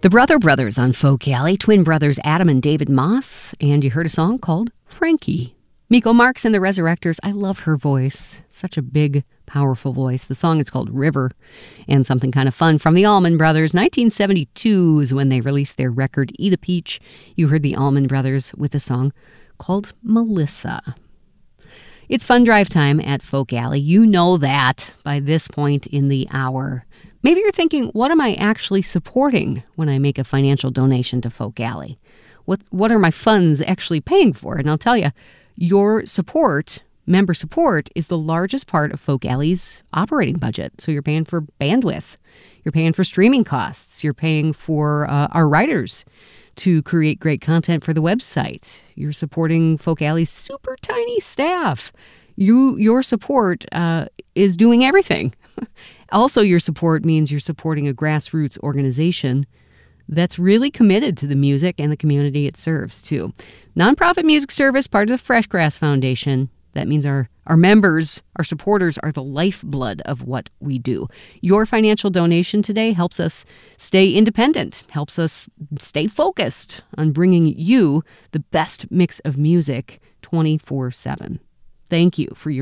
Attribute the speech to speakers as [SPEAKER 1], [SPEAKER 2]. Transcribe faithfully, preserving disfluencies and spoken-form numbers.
[SPEAKER 1] The Brother Brothers on Folk Alley, twin brothers Adam and David Moss, and you heard a song called Frankie. Miko Marks and the Resurrectors, I love her voice. Such a big, powerful voice. The song is called River, and something kind of fun from the Allman Brothers. nineteen seventy-two is when they released their record Eat a Peach. You heard the Allman Brothers with a song called Melissa. It's fun drive time at Folk Alley. You know that by this point in the hour. Maybe you're thinking, what am I actually supporting when I make a financial donation to Folk Alley? What what are my funds actually paying for? And I'll tell you, your support, member support, is the largest part of Folk Alley's operating budget. So you're paying for bandwidth. You're paying for streaming costs. You're paying for uh, our writers to create great content for the website. You're supporting Folk Alley's super tiny staff. You, your support uh, is doing everything. Also, your support means you're supporting a grassroots organization that's really committed to the music and the community it serves, too. Nonprofit music service, part of the Fresh Grass Foundation. That means our, our members, our supporters are the lifeblood of what we do. Your financial donation today helps us stay independent, helps us stay focused on bringing you the best mix of music twenty-four seven. Thank you for your